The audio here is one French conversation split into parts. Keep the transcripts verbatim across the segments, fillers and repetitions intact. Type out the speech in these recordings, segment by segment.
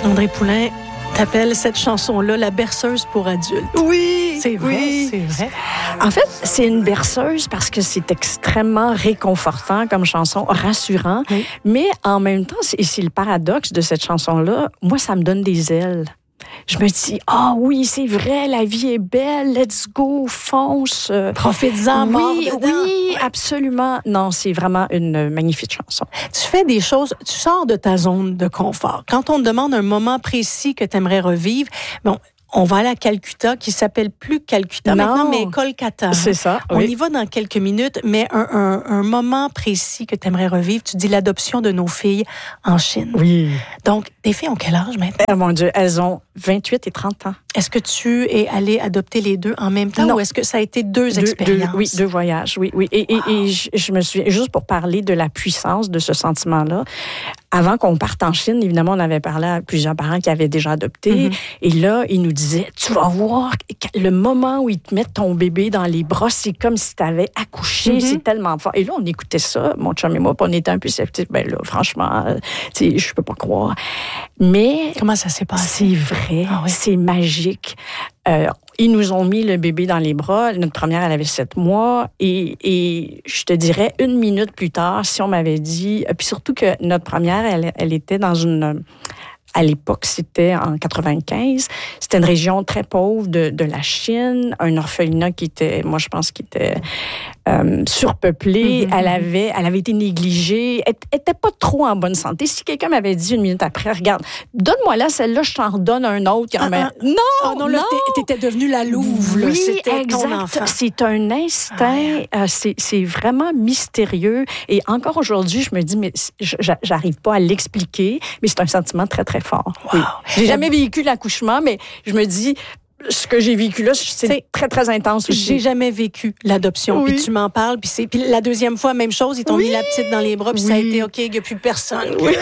André Poulain t'appelle cette chanson-là la berceuse pour adultes. Oui, c'est vrai, oui. c'est vrai. En fait, c'est une berceuse parce que c'est extrêmement réconfortant comme chanson, rassurant. Oui. Mais en même temps, c'est, c'est le paradoxe de cette chanson-là. Moi, ça me donne des ailes. Je me dis, ah oh, oui, c'est vrai, la vie est belle, let's go, fonce. Profites-en, oui, oui, absolument. Non, c'est vraiment une magnifique chanson. Tu fais des choses, tu sors de ta zone de confort. Quand on te demande un moment précis que tu aimerais revivre, bon, on va aller à Calcutta, qui s'appelle plus Calcutta non, maintenant, mais Kolkata. C'est ça. On oui. y va dans quelques minutes, mais un, un, un moment précis que tu aimerais revivre, tu dis l'adoption de nos filles en Chine. Oui. Donc, tes filles ont quel âge maintenant? Oh mon Dieu, elles ont vingt-huit et trente ans. Est-ce que tu es allée adopter les deux en même temps non. ou est-ce que ça a été deux, deux expériences? Deux, oui, deux voyages, oui. oui. Et, wow. et, et je, je me suis, juste pour parler de la puissance de ce sentiment-là, avant qu'on parte en Chine, évidemment, on avait parlé à plusieurs parents qui avaient déjà adopté. Mm-hmm. Et là, ils nous disaient, tu vas voir, le moment où ils te mettent ton bébé dans les bras, c'est comme si tu avais accouché, mm-hmm. c'est tellement fort. Et là, on écoutait ça, mon chum et moi, puis on était un peu sceptiques. Ben là, franchement, tu sais, je peux pas croire. Mais... Comment ça s'est passé? C'est vrai, ah oui. c'est magique. Euh, ils nous ont mis le bébé dans les bras. Notre première, elle avait sept mois. Et, et je te dirais, une minute plus tard, si on m'avait dit... Puis surtout que notre première, elle, elle était dans une... À l'époque, c'était en quatre-vingt-quinze. C'était une région très pauvre de, de la Chine, un orphelinat qui était, moi, je pense, qui était euh, surpeuplé. Mm-hmm. Elle avait, elle avait été négligée. Elle n'était pas trop en bonne santé. Si quelqu'un m'avait dit une minute après, regarde, donne-moi là, celle-là, je t'en redonne un autre. Ah, ah, non, oh non, là, non. T'étais devenue la louve. Oui, c'était exact. Ton enfant. C'est un instinct. Ah, euh, c'est, c'est vraiment mystérieux. Et encore aujourd'hui, je me dis, mais j'arrive pas à l'expliquer, mais c'est un sentiment très, très fort. Wow. Oui. J'ai jamais vécu l'accouchement, mais je me dis, ce que j'ai vécu là, c'est T'sais, très, très intense aussi. J'ai jamais vécu l'adoption, oui. puis tu m'en parles, puis c'est puis la deuxième fois, même chose, ils t'ont oui. mis la petite dans les bras, puis oui. ça a été OK, il n'y a plus personne. Oui.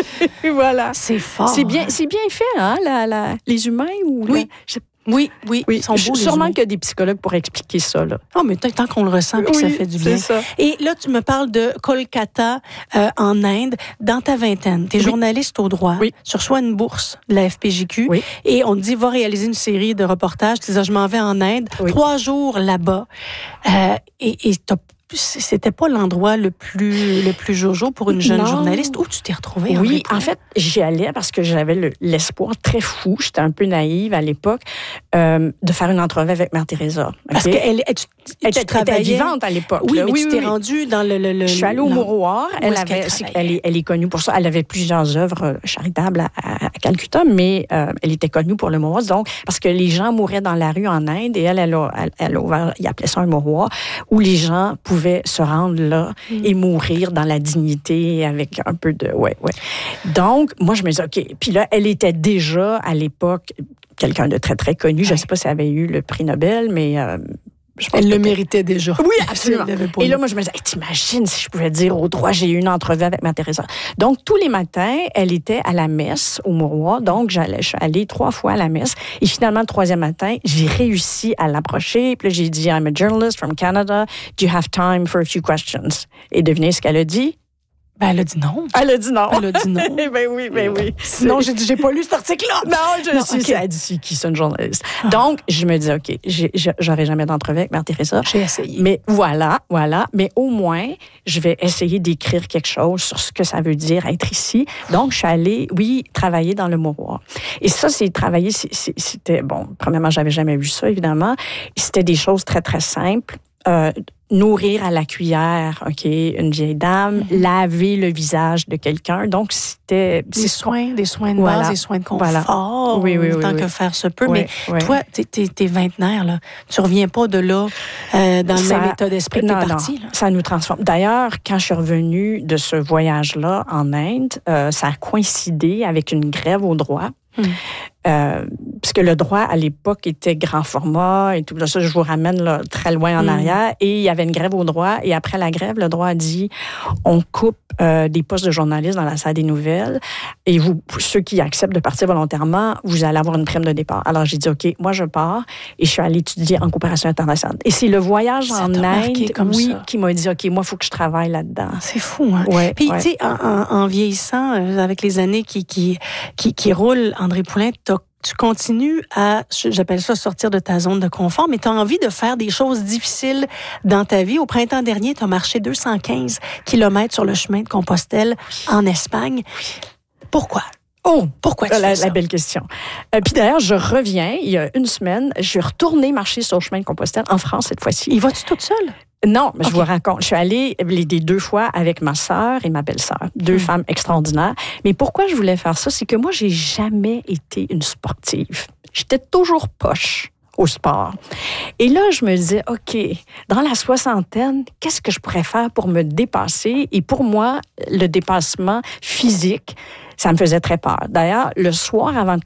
voilà. C'est fort. C'est bien, c'est bien fait, hein, la, la, les humains ou oui. La, je, Oui, oui, oui. Ils sont beaux, sûrement qu'il y a des psychologues pour expliquer ça. Là. Oh, mais tant qu'on le ressent et que oui, ça fait du bien. C'est ça. Et là, tu me parles de Kolkata euh, en Inde. Dans ta vingtaine, tu es oui. journaliste au droit. Oui. Tu reçois une bourse de la F P J Q. Oui. Et on te dit, va réaliser une série de reportages. Tu dis, je m'en vais en Inde. Oui. Trois jours là-bas. Euh, et et t'as c'était pas l'endroit le plus le plus jojo pour une jeune non. journaliste. Où tu t'es retrouvée? Oui, en, en fait, j'y allais parce que j'avais le, l'espoir très fou, j'étais un peu naïve à l'époque, euh, de faire une entrevue avec Mère Teresa. Okay? Parce qu'elle elle, tu, elle tu était, était vivante à l'époque. Oui, là. mais oui, tu oui, t'es oui. rendue dans le... le, le Je suis allée au Mouroir. Elle, avait, elle, elle, est, elle est connue pour ça. Elle avait plusieurs œuvres charitables à, à, à Calcutta, mais euh, elle était connue pour le Mouroir. Donc, parce que les gens mouraient dans la rue en Inde et elle, elle a, elle, elle a ouvert, il appelait ça un Mouroir, où les gens pouvaient se rendre là mm. et mourir dans la dignité avec un peu de... Ouais, ouais. Donc, moi, je me disais, OK. Puis là, elle était déjà, à l'époque, quelqu'un de très, très connu. Ouais. Je ne sais pas si elle avait eu le prix Nobel, mais... Euh, Je elle le méritait déjà. Oui, absolument. Et là, moi, je me disais, hey, t'imagines si je pouvais dire au droit, j'ai eu une entrevue avec Mère Teresa. Donc, tous les matins, elle était à la messe au Mouroir. Donc, j'allais, je suis allée trois fois à la messe. Et finalement, le troisième matin, j'ai réussi à l'approcher. Puis là, j'ai dit, I'm a journalist from Canada. Do you have time for a few questions? Et devinez ce qu'elle a dit? Ben, elle a dit non. Elle a dit non. Elle a dit non. ben oui, ben oui. Sinon, j'ai dit, j'ai pas lu cet article-là. Non, je non, suis, okay. Elle a dit, c'est qui, c'est une journaliste. Ah. Donc, je me dis, OK, j'ai, j'aurai jamais d'entrevue avec Mère Teresa. J'ai essayé. Mais voilà, voilà. Mais au moins, je vais essayer d'écrire quelque chose sur ce que ça veut dire être ici. Donc, je suis allée, oui, travailler dans le Mouroir. Et ça, c'est travailler, c'est, c'est, c'était, bon, premièrement, j'avais jamais vu ça, évidemment. C'était des choses très, très simples. Euh, nourrir à la cuillère, OK, une vieille dame, mm-hmm. laver le visage de quelqu'un. Donc, c'était... Des c'est soins, des soins de voilà. base, des soins de confort, voilà. oui, oui, oui, tant oui. que faire se peut. Oui, mais oui. toi, t'es, t'es, t'es vingtenaire, là. Tu reviens pas de là euh, dans ça, le même état d'esprit que non, t'es partie. Non, ça nous transforme. D'ailleurs, quand je suis revenue de ce voyage-là en Inde, euh, ça a coïncidé avec une grève au droit. Mm. Euh, puisque le droit, à l'époque, était grand format et tout ça, je vous ramène là, très loin en mmh. arrière. Et il y avait une grève au droit. Et après la grève, le droit a dit, on coupe euh, des postes de journalistes dans la salle des nouvelles. Et vous, ceux qui acceptent de partir volontairement, vous allez avoir une prime de départ. Alors, j'ai dit, OK, moi, je pars. Et je suis allée étudier en coopération internationale. Et c'est le voyage ça en Inde, comme oui, ça. Qui m'a dit, OK, moi, il faut que je travaille là-dedans. C'est fou, hein? Ouais, Puis, ouais. tu sais, en, en, en vieillissant, avec les années qui, qui, qui, qui roulent, André Poulain, t'as tu continues à, j'appelle ça, sortir de ta zone de confort, mais tu as envie de faire des choses difficiles dans ta vie. Au printemps dernier, tu as marché deux cent quinze kilomètres sur le chemin de Compostelle en Espagne. Pourquoi? Oh, pourquoi tu la, fais ça? La belle question. Euh, puis d'ailleurs, je reviens, il y a une semaine, je suis retournée marcher sur le chemin de Compostelle en France cette fois-ci. Y vas-tu toute seule? Non, mais okay. Je vous raconte. Je suis allée les deux fois avec ma sœur et ma belle-sœur, deux mmh. femmes extraordinaires. Mais pourquoi je voulais faire ça, c'est que moi, j'ai jamais été une sportive. J'étais toujours poche au sport. Et là, je me disais, OK, dans la soixantaine, qu'est-ce que je pourrais faire pour me dépasser? Et pour moi, le dépassement physique, ça me faisait très peur. D'ailleurs, le soir avant de